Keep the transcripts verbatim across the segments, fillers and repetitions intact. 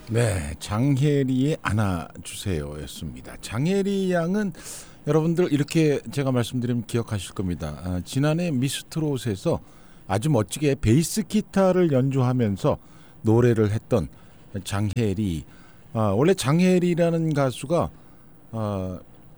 네, 장혜리의 안아주세요였습니다. 장혜리 양은 여러분들 이렇게 제가 말씀드리면 기억하실 겁니다. 아, 지난해 미스트롯에서 아주 멋지게 베이스 기타를 연주하면서 노래를 했던 장혜리. 아, 원래 장혜리라는 가수가 아,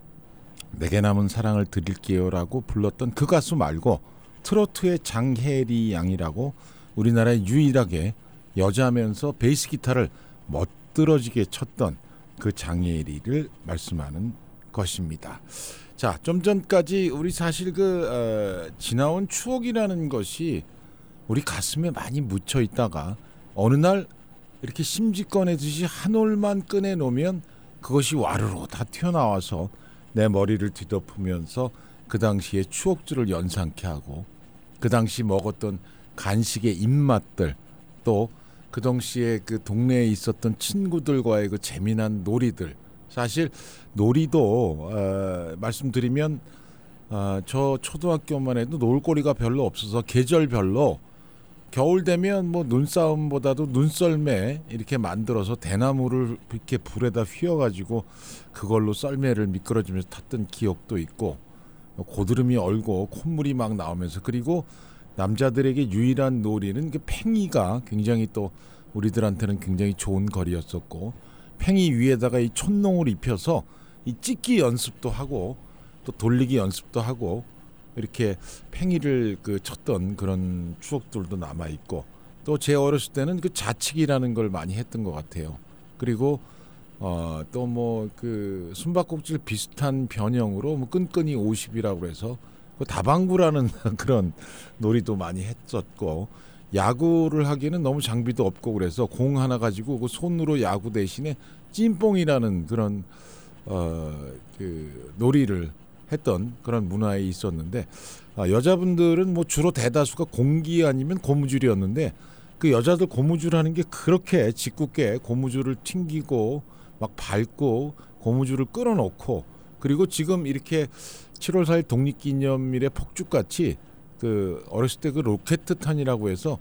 내게 남은 사랑을 드릴게요라고 불렀던 그 가수 말고 트로트의 장혜리 양이라고 우리나라에 유일하게 여자면서 베이스 기타를 멋들어지게 쳤던 그 장혜리를 말씀하는 것입니다. 자, 좀 전까지 우리 사실 그 어, 지나온 추억이라는 것이 우리 가슴에 많이 묻혀 있다가 어느 날 이렇게 심지 꺼내듯이 한 올만 꺼내놓으면 그것이 와르르 다 튀어나와서 내 머리를 뒤덮으면서 그 당시의 추억들을 연상케 하고 그 당시 먹었던 간식의 입맛들 또 그 당시에 그 동네에 있었던 친구들과의 그 재미난 놀이들. 사실 놀이도 어, 말씀드리면 어, 저 초등학교만 해도 놀거리가 별로 없어서 계절별로 겨울 되면 뭐 눈싸움보다도 눈썰매 이렇게 만들어서 대나무를 이렇게 불에다 휘어가지고 그걸로 썰매를 미끄러지면서 탔던 기억도 있고 고드름이 얼고 콧물이 막 나오면서 그리고 남자들에게 유일한 놀이는 그 팽이가 굉장히 또 우리들한테는 굉장히 좋은 거리였었고 팽이 위에다가 이 촛농을 입혀서 이 찍기 연습도 하고 또 돌리기 연습도 하고 이렇게 팽이를 그 쳤던 그런 추억들도 남아 있고 또 제 어렸을 때는 그 자치기라는 걸 많이 했던 것 같아요. 그리고 어, 또 뭐 그 숨바꼭질 비슷한 변형으로 뭐 끈끈이 오십이라고 해서 그 다방구라는 그런 놀이도 많이 했었고 야구를 하기에는 너무 장비도 없고 그래서 공 하나 가지고 그 손으로 야구 대신에 찐뽕이라는 그런 어, 그 놀이를 했던 그런 문화에 있었는데 아, 여자분들은 뭐 주로 대다수가 공기 아니면 고무줄이었는데 그 여자들 고무줄 하는 게 그렇게 짓궂게 고무줄을 튕기고 막 밟고 고무줄을 끌어놓고 그리고 지금 이렇게 칠월 사일 독립기념일에 폭죽같이 그 어렸을 때 그 로켓탄이라고 해서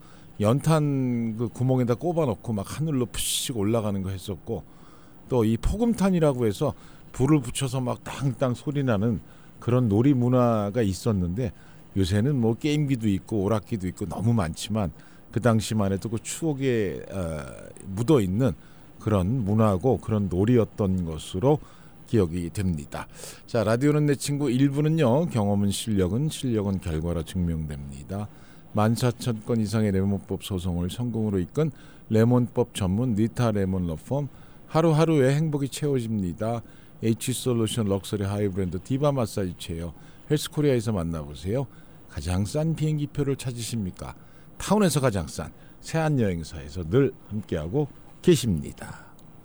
연탄 그 구멍에다 꼽아놓고 막 하늘로 푸식 올라가는 거 했었고 또 이 포금탄이라고 해서 불을 붙여서 막 땅땅 소리 나는 그런 놀이 문화가 있었는데 요새는 뭐 게임기도 있고 오락기도 있고 너무 많지만 그 당시만 해도 그 추억에 어, 묻어 있는 그런 문화고 그런 놀이였던 것으로 기억이 됩니다. 자, 라디오는 내 친구 일 부는요. 경험은 실력은 실력은 결과로 증명됩니다. 만 사천 건 이상의 레몬법 소송을 성공으로 이끈 레몬법 전문 니타 레몬 러펌 하루하루의 행복이 채워집니다. H솔루션 럭셔리 하이브랜드 디바 마사지 체어 헬스코리아에서 만나보세요. 가장 싼 비행기표를 찾으십니까? 타운에서 가장 싼 세안여행사에서 늘 함께하고 계십니다.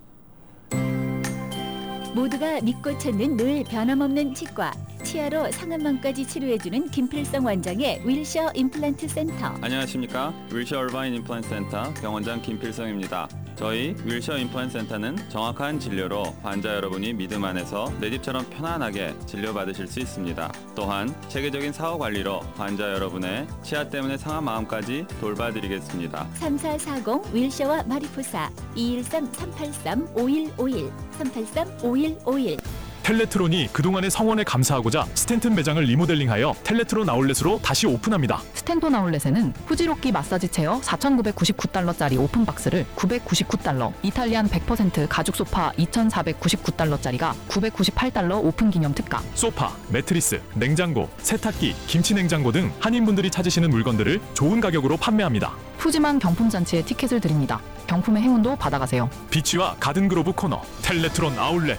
모두가 믿고 찾는 늘 변함없는 치과 치아로 상한망까지 치료해주는 김필성 원장의 윌셔 임플란트 센터. 안녕하십니까. 윌셔 얼바인 임플란트 센터 병원장 김필성입니다. 저희 윌셔 임플란트 센터는 정확한 진료로 환자 여러분이 믿음 안에서 내 집처럼 편안하게 진료받으실 수 있습니다. 또한 체계적인 사후 관리로 환자 여러분의 치아 때문에 상한 마음까지 돌봐드리겠습니다. 삼사사공 윌셔와 마리포사 이일삼 삼팔삼 오일오일 삼팔삼 오일오일. 텔레트론이 그동안의 성원에 감사하고자 스탠튼 매장을 리모델링하여 텔레트론 아울렛으로 다시 오픈합니다. 스탠톤 아울렛에는 후지로키 마사지 체어 사천구백구십구 달러짜리 오픈박스를 구백구십구 달러, 이탈리안 백 퍼센트 가죽 소파 이천사백구십구 달러짜리가 구백구십팔 달러 오픈 기념 특가. 소파, 매트리스, 냉장고, 세탁기, 김치 냉장고 등 한인분들이 찾으시는 물건들을 좋은 가격으로 판매합니다. 푸짐한 경품잔치에 티켓을 드립니다. 경품의 행운도 받아가세요. 비치와 가든그로브 코너 텔레트론 아울렛.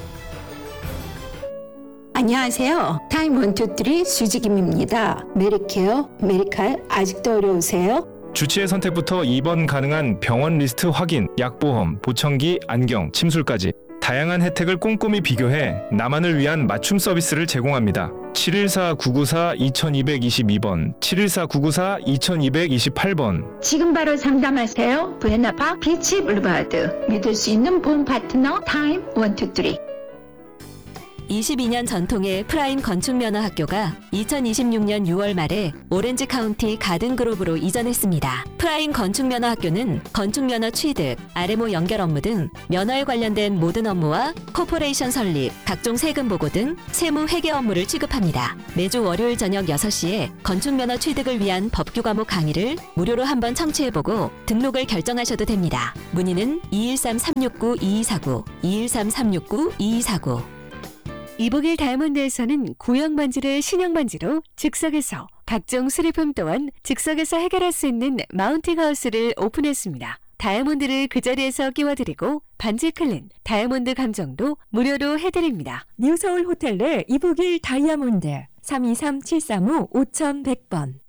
안녕하세요. 타임 원투쓰리 수지김입니다. 메리케어, 메리칼 아직도 어려우세요? 주치의 선택부터 입원 가능한 병원 리스트 확인, 약보험, 보청기, 안경, 침술까지 다양한 혜택을 꼼꼼히 비교해 나만을 위한 맞춤 서비스를 제공합니다. 칠일사 구구사 이이이이 번, 칠일사 구구사 이이이팔 번. 지금 바로 상담하세요. 부에나파 비치 블루바드. 믿을 수 있는 보험 파트너 타임 원투쓰리. 이십이 년 전통의 프라임 건축면허학교가 이천이십육 년 유월 말에 오렌지 카운티 가든그로브로 이전했습니다. 프라임 건축면허학교는 건축면허 취득, 알엠오 연결 업무 등 면허에 관련된 모든 업무와 코퍼레이션 설립, 각종 세금 보고 등 세무 회계 업무를 취급합니다. 매주 월요일 저녁 여섯 시에 건축면허 취득을 위한 법규 과목 강의를 무료로 한번 청취해보고 등록을 결정하셔도 됩니다. 문의는 이일삼 삼육구 이이사구, 이일삼 삼육구 이이사구. 이복일 다이아몬드에서는 구형 반지를 신형 반지로 즉석에서, 각종 수리품 또한 즉석에서 해결할 수 있는 마운팅 하우스를 오픈했습니다. 다이아몬드를 그 자리에서 끼워드리고 반지 클린, 다이아몬드 감정도 무료로 해드립니다. 뉴서울 호텔 내 이복일 다이아몬드 삼이삼 칠삼오 오천백 번.